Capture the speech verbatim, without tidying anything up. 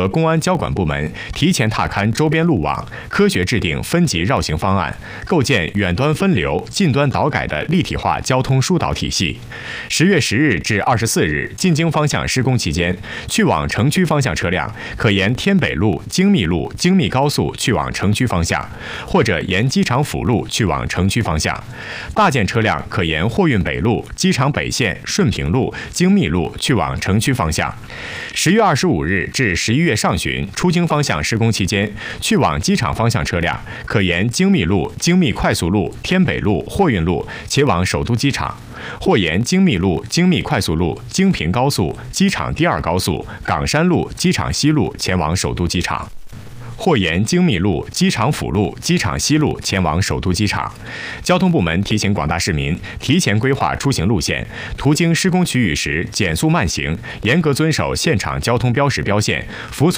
和公安交管部门提前踏勘周边路网，科学制定分级绕行方案，构建远端分流、近端导改的立体化交通疏导体系。十月十日至二十四日进京方向施工期间，去往城区方向车辆可沿天北路、京密路、京密高速去往城区方向，或者沿机场辅路去往城区方向。大件车辆可沿货运北路、机场北线、顺平路、京密路去往城区方向。十月二十五日至十一月上旬出京方向施工期间，去往机场方向车辆可沿京密路、京密快速路、天北路、货运路前往首都机场，或沿京密路、京密快速路、京平高速、机场第二高速、岗山路、机场西路前往首都机场，或沿京密路、机场辅路、机场西路前往首都机场。交通部门提醒广大市民提前规划出行路线，途经施工区域时减速慢行，严格遵守现场交通标识标线，服从